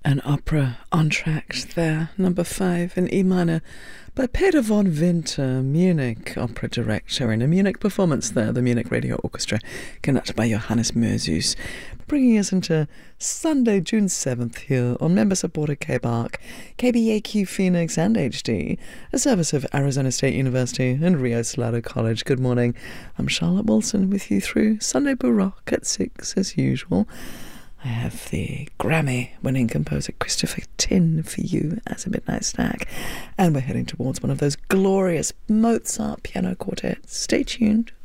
An opera entr'acte there, number 5 in E minor, by Peter von Winter, Munich opera director, in a Munich performance there, the Munich Radio Orchestra, conducted by Johannes Mursius, bringing us into Sunday, June 7th here on member-supported K-Bark, KBAQ Phoenix and HD, a service of Arizona State University and Rio Salado College. Good morning. I'm Charlotte Wilson with you through Sunday Baroque at 6 as usual. I have the Grammy-winning composer Christopher Tin for you as a midnight snack. And we're heading towards one of those glorious Mozart piano quartets. Stay tuned.